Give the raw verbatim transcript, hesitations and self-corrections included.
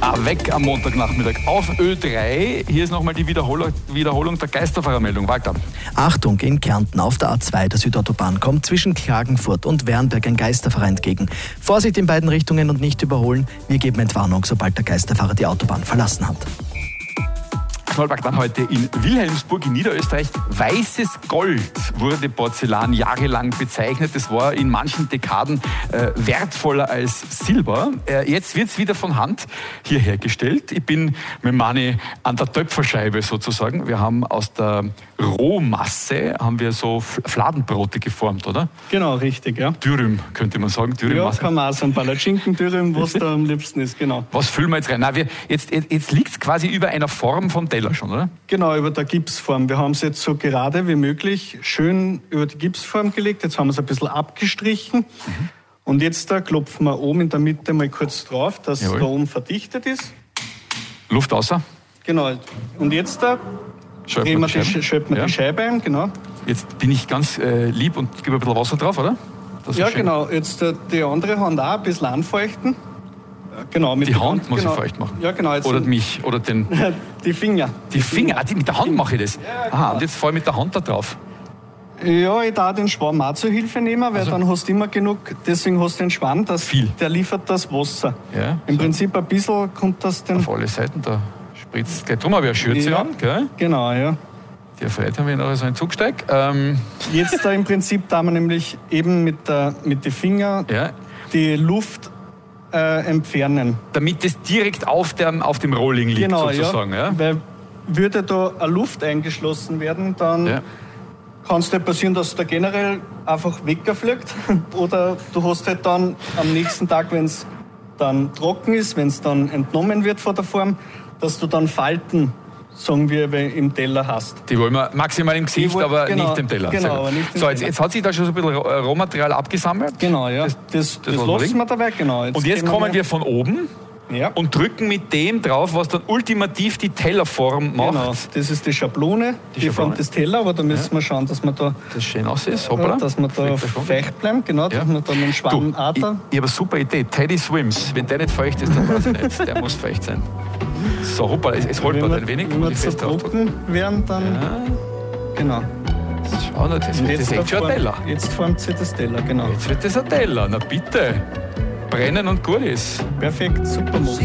Weg am Montagnachmittag auf Ö drei. Hier ist nochmal die Wiederholung, Wiederholung der Geisterfahrermeldung. Walter. Achtung, in Kärnten auf der A zwei der Südautobahn kommt zwischen Klagenfurt und Wernberg ein Geisterfahrer entgegen. Vorsicht in beiden Richtungen und nicht überholen. Wir geben Entwarnung, sobald der Geisterfahrer die Autobahn verlassen hat. Knollberg dann heute in Wilhelmsburg in Niederösterreich. Weißes Gold wurde Porzellan jahrelang bezeichnet. Das war in manchen Dekaden äh, wertvoller als Silber. Äh, jetzt wird es wieder von Hand hier hergestellt. Ich bin mit Mani an der Töpferscheibe sozusagen. Wir haben aus der Rohmasse haben wir so Fladenbrote geformt, oder? Genau, richtig, ja. Dürüm, könnte man sagen. Dürüm ja, kann man auch sagen. Palatschinken-Dürüm, was da am liebsten ist, genau. Was füllen wir jetzt rein? Nein, wir, jetzt jetzt, jetzt liegt es quasi über einer Form vom Teller schon, oder? Genau, über der Gipsform. Wir haben es jetzt so gerade wie möglich schön über die Gipsform gelegt. Jetzt haben wir es ein bisschen abgestrichen. Mhm. Und jetzt da klopfen wir oben in der Mitte mal kurz drauf, dass es da oben verdichtet ist. Luft außer? Genau. Und jetzt da drehen wir die, schöpfen wir ja. die Scheibe ein, genau. Jetzt bin ich ganz äh, lieb und gebe ein bisschen Wasser drauf, oder? Das ja, genau. Jetzt äh, die andere Hand auch ein bisschen anfeuchten. Genau, mit die Hand Hand, muss genau. ich feucht machen? Ja, genau. Jetzt oder mich? Oder den... die Finger. Die Finger? Ah, die, mit der Hand mache ich das? Ja, genau. Aha, und jetzt fahre ich mit der Hand da drauf? Ja, ich darf den Schwamm auch zur Hilfe nehmen, weil also. dann hast du immer genug, deswegen hast du den Schwamm, das, Viel. der liefert das Wasser. Ja, Im so. Prinzip ein bisschen kommt das den... Auf alle Seiten, da spritzt es. Darum habe ich eine Schürze ja, an, gell? Genau, ja. Die erfreut haben wir noch so einen Zugsteig. Ähm. Jetzt da im Prinzip da wir nämlich eben mit, der, mit den Fingern ja. die Luft äh, entfernen. Damit es direkt auf dem, auf dem Rolling liegt, genau, sozusagen. Ja. Ja? Weil würde da eine Luft eingeschlossen werden, dann ja. kann es nicht passieren, dass der generell einfach wegfliegt. Oder du hast halt dann am nächsten Tag, wenn es dann trocken ist, wenn es dann entnommen wird von der Form, dass du dann Falten, sagen wir, im Teller hast. Die wollen wir maximal im Gesicht, wollen, aber genau, nicht im Teller. Genau, aber nicht im so, jetzt, Teller. jetzt hat sich da schon so ein bisschen Rohmaterial abgesammelt. Genau, ja. Das, das, das, das lassen wir dabei, genau. Jetzt und jetzt kommen wir, wir von oben ja. und drücken mit dem drauf, was dann ultimativ die Tellerform macht. Genau, das ist die Schablone, die, die Form des Teller, aber da müssen ja. wir schauen, dass wir da... Das schön aus ist, hoppla. Dass wir da feucht bleiben, genau, dass ja. wir dann den Schwamm du, auch da... Ich, ich habe eine super Idee, Teddy Swims. Wenn der nicht feucht ist, dann weiß ich nicht. Der muss feucht sein. So, hoppla, es, es holpert ein wenig. Wenn wir zu trocken werden, dann... Ja. Genau. Schau, das, das ist echt schon ein Teller. Jetzt formt sich das Teller, genau. Jetzt wird das ein Teller, na bitte. Brennen und gut ist. Perfekt, super.